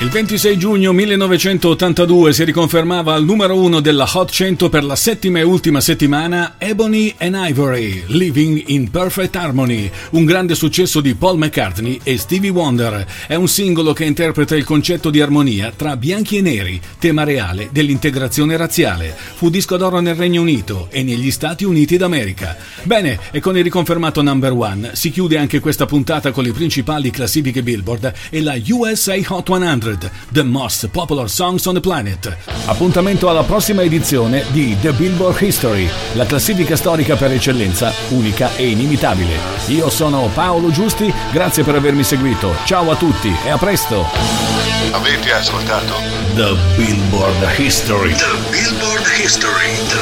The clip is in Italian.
Il 26 giugno 1982 si riconfermava al numero 1 della Hot 100 per la settima e ultima settimana Ebony and Ivory, Living in Perfect Harmony, un grande successo di Paul McCartney e Stevie Wonder. È un singolo che interpreta il concetto di armonia tra bianchi e neri, tema reale dell'integrazione razziale. Fu disco d'oro nel Regno Unito e negli Stati Uniti d'America. Bene, e con il riconfermato number one si chiude anche questa puntata con le principali classifiche Billboard e la USA Hot 100. The Most Popular Songs on the Planet. Appuntamento alla prossima edizione di The Billboard History, la classifica storica per eccellenza, unica e inimitabile. Io sono Paolo Giusti, grazie per avermi seguito. Ciao a tutti e a presto. Avete ascoltato The Billboard History. The Billboard History.